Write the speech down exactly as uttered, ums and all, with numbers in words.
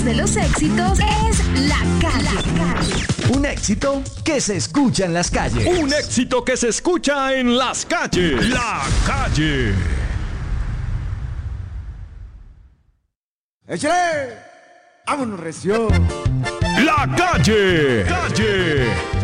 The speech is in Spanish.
de los éxitos es La Calle. Un éxito que se escucha en las calles. Un éxito que se escucha en las calles. La Calle. ¡Échale! ¡Vámonos, recio! La Calle. Calle.